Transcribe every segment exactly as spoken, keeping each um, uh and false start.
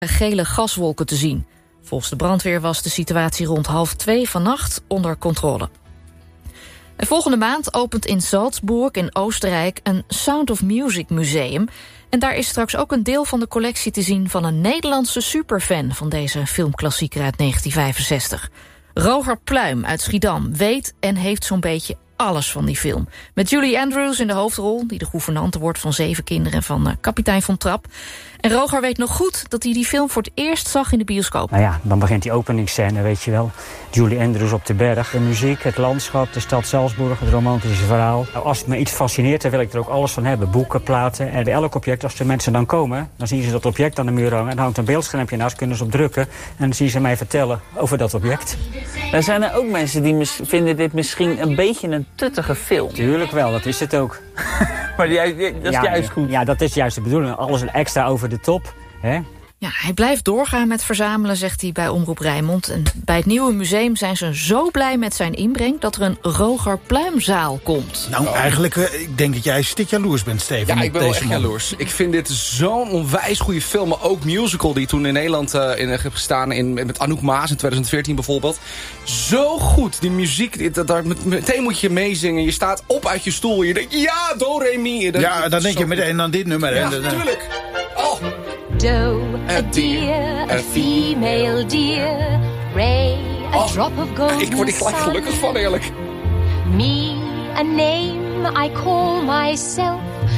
gele gaswolken te zien. Volgens de brandweer was de situatie rond half twee vannacht onder controle. En volgende maand opent in Salzburg in Oostenrijk een Sound of Music museum. En daar is straks ook een deel van de collectie te zien van een Nederlandse superfan van deze filmklassieker uit negentien vijfenzestig. Roger Pluim uit Schiedam weet en heeft zo'n beetje alles van die film. Met Julie Andrews in de hoofdrol, die de gouvernante wordt van zeven kinderen van uh, kapitein Von Trapp. En Roger weet nog goed dat hij die film voor het eerst zag in de bioscoop. Nou ja, dan begint die openingsscène, weet je wel. Julie Andrews op de berg, de muziek, het landschap, de stad Salzburg, het romantische verhaal. Als het me iets fascineert, dan wil ik er ook alles van hebben. Boeken, platen. En bij elk object, als de mensen dan komen, dan zien ze dat object aan de muur hangen. En dan hangt een beeldschermpje naast, kunnen ze op drukken. En dan zien ze mij vertellen over dat object. Er zijn er ook mensen die mis- vinden dit misschien een beetje een tuttige film. Tuurlijk wel, dat is het ook. Maar jij, dat is ja, juist goed. Ja, dat is juist de bedoeling. Alles extra over de top, hè? Ja, hij blijft doorgaan met verzamelen, zegt hij bij Omroep Rijnmond. En bij het nieuwe museum zijn ze zo blij met zijn inbreng dat er een Roger Pluimzaal komt. Nou, eigenlijk, uh, ik denk dat jij stik jaloers bent, Steven. Ja, ik ben wel echt man. jaloers. Ik vind dit zo'n onwijs goede film, maar ook musical die toen in Nederland uh, in heeft gestaan in, met Anouk Maas in twintig veertien bijvoorbeeld. Zo goed, die muziek, dat, daar, meteen moet je meezingen. Je staat op uit je stoel, je denkt, ja, do, re, mi. Dat, Ja, dan denk je meteen aan dit nummer. Ja, hè? natuurlijk. Oh. Doe, a deer, a female deer. Ray, a Oh, drop of gold. Ik word er gelijk gelukkig van, eerlijk. Me, a name I call myself.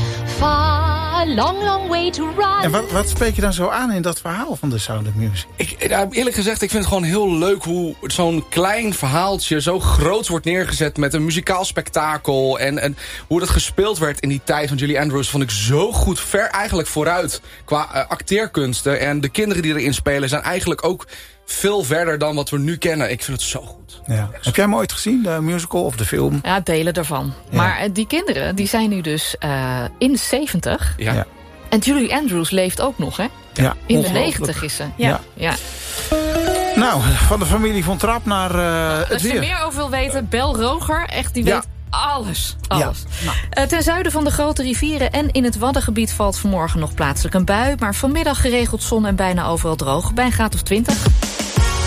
Far, long, long way to run. En wat, wat spreek je dan zo aan in dat verhaal van The Sound of Music? Ik, nou, eerlijk gezegd, ik vind het gewoon heel leuk hoe zo'n klein verhaaltje zo groot wordt neergezet met een muzikaal spektakel. En, en hoe dat gespeeld werd in die tijd van Julie Andrews vond ik zo goed ver eigenlijk vooruit qua uh, acteerkunsten. En de kinderen die erin spelen zijn eigenlijk ook veel verder dan wat we nu kennen. Ik vind het zo goed. Ja. Heb jij hem ooit gezien, de musical of de film? Ja, delen daarvan. Ja. Maar uh, die kinderen die zijn nu dus uh, in de zeventig. Ja. Ja. En Julie Andrews leeft ook nog, hè? Ja, In de ongelooflijk. negentig is ze. Ja. Ja. Ja. Nou, van de familie Von Trapp naar uh, het Als je weer. meer over wil weten, bel Roger. Echt, die Ja. weet alles. alles. Ja. Nou. Uh, ten zuiden van de grote rivieren en in het Waddengebied valt vanmorgen nog plaatselijk een bui. Maar vanmiddag geregeld zon en bijna overal droog. Bij een graad of twintig.